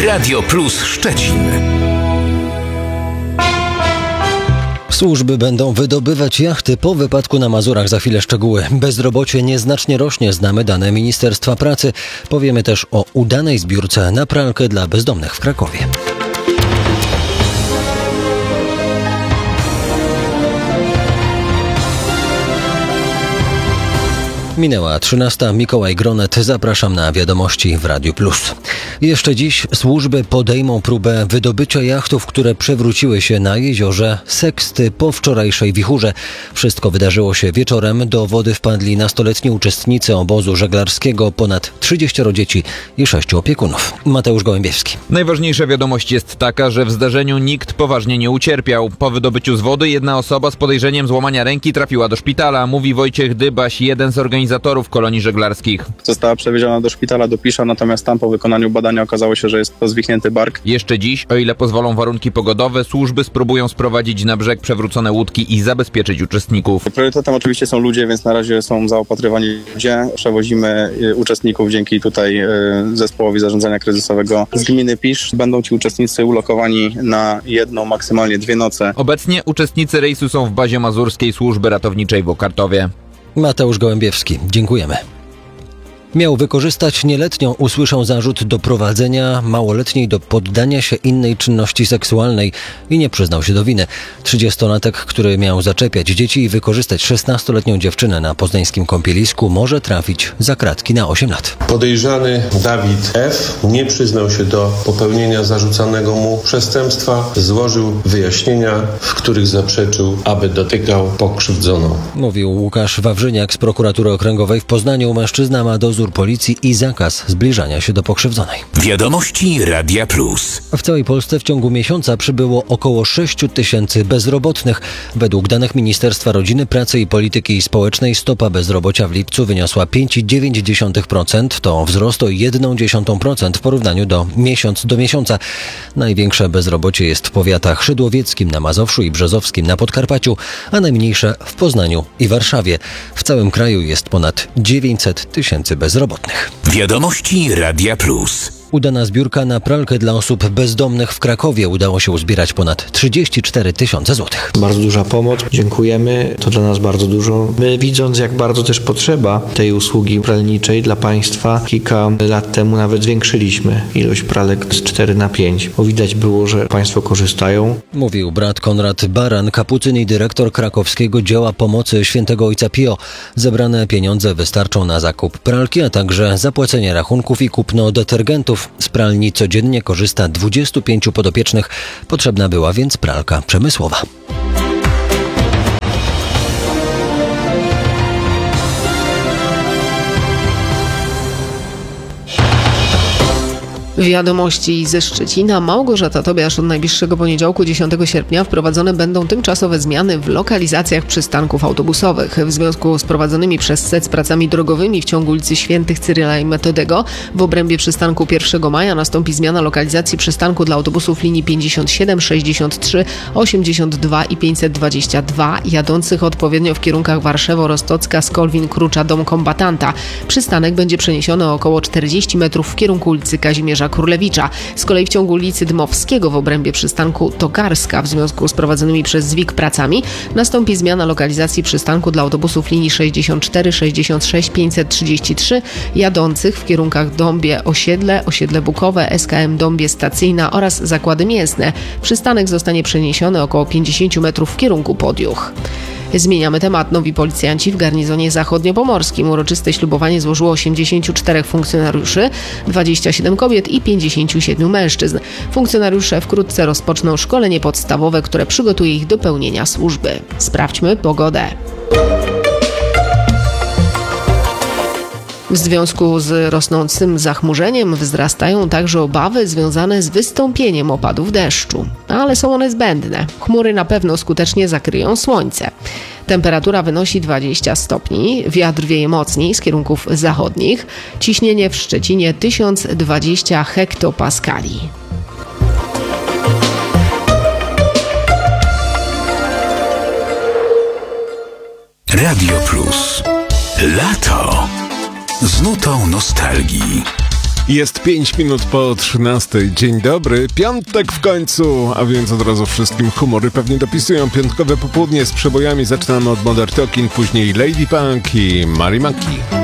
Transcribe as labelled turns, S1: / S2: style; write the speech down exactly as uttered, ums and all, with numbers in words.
S1: Radio Plus Szczecin.
S2: Służby będą wydobywać jachty po wypadku na Mazurach. Za chwilę szczegóły. Bezrobocie nieznacznie rośnie. Znamy dane Ministerstwa Pracy. Powiemy też o udanej zbiórce na pralkę dla bezdomnych w Krakowie. Minęła trzynasta. Mikołaj Gronet. Zapraszam na wiadomości w Radiu Plus. Jeszcze dziś służby podejmą próbę wydobycia jachtów, które przewróciły się na jeziorze Seksty po wczorajszej wichurze. Wszystko wydarzyło się wieczorem. Do wody wpadli nastoletni uczestnicy obozu żeglarskiego, ponad trzydzieścioro dzieci i sześciu opiekunów. Mateusz Gołębiewski.
S3: Najważniejsza wiadomość jest taka, że w zdarzeniu nikt poważnie nie ucierpiał. Po wydobyciu z wody jedna osoba z podejrzeniem złamania ręki trafiła do szpitala, mówi Wojciech Dybaś, jeden z organizatorów kolonii żeglarskich.
S4: Została przewieziona do szpitala do Pisza, natomiast tam po wykonaniu badania okazało się, że jest to zwichnięty bark.
S3: Jeszcze dziś, o ile pozwolą warunki pogodowe, służby spróbują sprowadzić na brzeg przewrócone łódki i zabezpieczyć uczestników.
S4: Priorytetem oczywiście są ludzie, więc na razie są zaopatrywani ludzie. Przewozimy uczestników dzięki tutaj zespołowi zarządzania kryzysowego z gminy Pisz. Będą ci uczestnicy ulokowani na jedną, maksymalnie dwie noce.
S3: Obecnie uczestnicy rejsu są w bazie mazurskiej służby ratowniczej w Okartowie.
S2: Mateusz Gołębiewski. Dziękujemy. Miał wykorzystać nieletnią, usłyszał zarzut doprowadzenia małoletniej do poddania się innej czynności seksualnej i nie przyznał się do winy. trzydziestolatek, który miał zaczepiać dzieci i wykorzystać szesnastoletnią dziewczynę na poznańskim kąpielisku, może trafić za kratki na osiem lat.
S5: Podejrzany Dawid F. nie przyznał się do popełnienia zarzucanego mu przestępstwa, złożył wyjaśnienia, w których zaprzeczył, aby dotykał pokrzywdzoną.
S2: Mówił Łukasz Wawrzyniak z prokuratury okręgowej w Poznaniu. Mężczyzna ma dozór policji i zakaz zbliżania się do pokrzywdzonej.
S1: Wiadomości Radia Plus.
S2: W całej Polsce w ciągu miesiąca przybyło około sześć tysięcy bezrobotnych. Według danych Ministerstwa Rodziny, Pracy i Polityki Społecznej stopa bezrobocia w lipcu wyniosła pięć przecinek dziewięć procent. To wzrost o jeden przecinek jeden procent w porównaniu do miesiąc do miesiąca. Największe bezrobocie jest w powiatach szydłowieckim, na Mazowszu i brzozowskim na Podkarpaciu, a najmniejsze w Poznaniu i Warszawie. W całym kraju jest ponad dziewięćset tysięcy bezrobotnych.
S1: Wiadomości Radia Plus.
S2: Udana zbiórka na pralkę dla osób bezdomnych w Krakowie. Udało się uzbierać ponad trzydzieści cztery tysiące złotych.
S6: Bardzo duża pomoc. Dziękujemy. To dla nas bardzo dużo. My, widząc, jak bardzo też potrzeba tej usługi pralniczej dla państwa, kilka lat temu nawet zwiększyliśmy ilość pralek z czterech na pięć, bo widać było, że państwo korzystają.
S2: Mówił brat Konrad Baran, kapucyn i dyrektor krakowskiego dzieła pomocy Świętego Ojca Pio. Zebrane pieniądze wystarczą na zakup pralki, a także zapłacenie rachunków i kupno detergentów. Z pralni codziennie korzysta dwudziestu pięciu podopiecznych. Potrzebna była więc pralka przemysłowa.
S7: Wiadomości ze Szczecina. Małgorzata Tobiasz. Od najbliższego poniedziałku, dziesiątego sierpnia, wprowadzone będą tymczasowe zmiany w lokalizacjach przystanków autobusowych. W związku z prowadzonymi przez S E C pracami drogowymi w ciągu ulicy Świętych Cyryla i Metodego w obrębie przystanku pierwszego maja nastąpi zmiana lokalizacji przystanku dla autobusów linii pięćdziesiąt siedem, sześćdziesiąt trzy, osiemdziesiąt dwa i pięćset dwadzieścia dwa jadących odpowiednio w kierunkach Warszewo, Roztocka, Skolwin, Krucza, Dom Kombatanta. Przystanek będzie przeniesiony o około czterdzieści metrów w kierunku ulicy Kazimierza Królewicza. Z kolei w ciągu ulicy Dmowskiego w obrębie przystanku Tokarska w związku z prowadzonymi przez Z W I K pracami nastąpi zmiana lokalizacji przystanku dla autobusów linii sześćdziesiąt cztery, sześćdziesiąt sześć, pięćset trzydzieści trzy jadących w kierunkach Dąbie Osiedle, Osiedle Bukowe, S K M Dąbie Stacyjna oraz Zakłady Mięsne. Przystanek zostanie przeniesiony około pięćdziesiąt metrów w kierunku Podjuch. Zmieniamy temat. Nowi policjanci w garnizonie zachodniopomorskim. Uroczyste ślubowanie złożyło osiemdziesięciu czterech funkcjonariuszy, dwudziestu siedmiu kobiet i pięćdziesięciu siedmiu mężczyzn. Funkcjonariusze wkrótce rozpoczną szkolenie podstawowe, które przygotuje ich do pełnienia służby. Sprawdźmy pogodę. W związku z rosnącym zachmurzeniem wzrastają także obawy związane z wystąpieniem opadów deszczu. Ale są one zbędne. Chmury na pewno skutecznie zakryją słońce. Temperatura wynosi dwadzieścia stopni, wiatr wieje mocniej z kierunków zachodnich, ciśnienie w Szczecinie tysiąc dwadzieścia hektopaskali.
S1: Radio Plus. Lato z nutą nostalgii.
S8: Jest pięć minut po trzynastej. Dzień dobry. Piątek w końcu, a więc od razu wszystkim humory pewnie dopisują. Piątkowe popołudnie z przebojami. Zaczynamy od Modern Talking, później Lady Punk i Mary Maki.